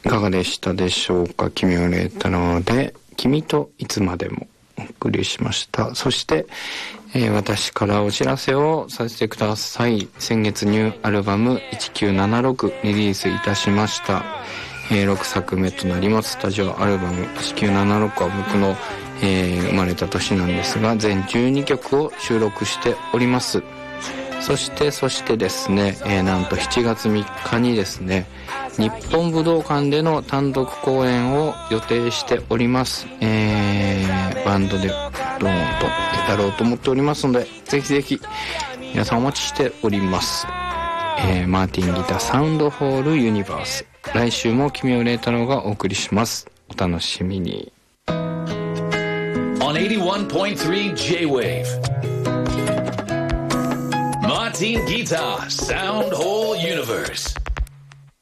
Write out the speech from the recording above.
かがでしたでしょうか。君をれたので君といつまでもお送りしました。そして、私からお知らせをさせてください。先月ニューアルバム1976リリースいたしました。6作目となりますスタジオアルバム1976は僕の、生まれた年なんですが、全12曲を収録しております。そしてですね、なんと7月3日にですね、日本武道館での単独公演を予定しております。バンドでドーンとやろうと思っておりますので、ぜひぜひ皆さんお待ちしております。マーティンギターサウンドホールユニバース、来週も君をれ太郎がお送りします。お楽しみに。 On 81.3 J-Wave Martin Guitar Sound Whole Universe